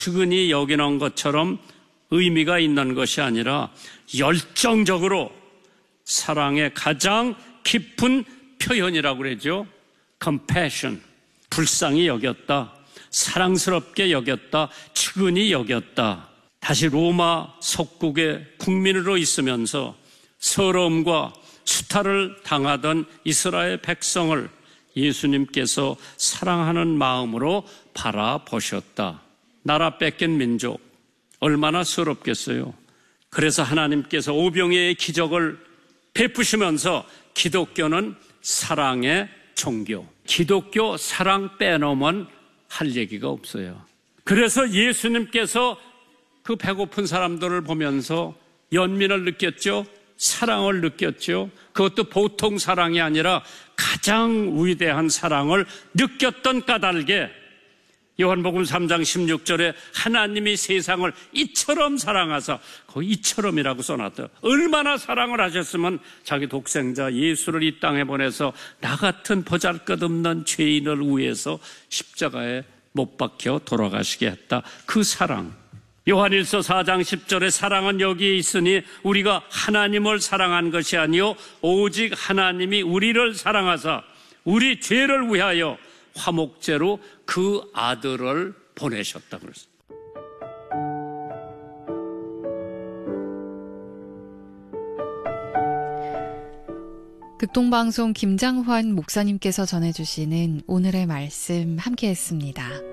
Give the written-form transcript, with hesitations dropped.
측은히 여기는 것처럼 의미가 있는 것이 아니라 열정적으로 사랑의 가장 깊은 표현이라고 그러죠. compassion, 불쌍히 여겼다, 사랑스럽게 여겼다, 측은히 여겼다. 다시 로마 속국의 국민으로 있으면서 서러움과 수탈을 당하던 이스라엘 백성을 예수님께서 사랑하는 마음으로 바라보셨다. 나라 뺏긴 민족, 얼마나 서럽겠어요. 그래서 하나님께서 오병이의 기적을 베푸시면서 기독교는 사랑의 종교, 기독교 사랑 빼놓으면 할 얘기가 없어요. 그래서 예수님께서 그 배고픈 사람들을 보면서 연민을 느꼈죠. 사랑을 느꼈죠. 그것도 보통 사랑이 아니라 가장 위대한 사랑을 느꼈던 까닭에 요한복음 3장 16절에 하나님이 세상을 이처럼 사랑하사, 거기 이처럼이라고 써놨다. 얼마나 사랑을 하셨으면 자기 독생자 예수를 이 땅에 보내서 나 같은 보잘것없는 죄인을 위해서 십자가에 못 박혀 돌아가시게 했다. 그 사랑. 요한일서 4장 10절에 사랑은 여기에 있으니 우리가 하나님을 사랑한 것이 아니요 오직 하나님이 우리를 사랑하사 우리 죄를 위하여 화목제로 그 아들을 보내셨다 그랬어요. 극동방송 김장환 목사님께서 전해주시는 오늘의 말씀 함께했습니다.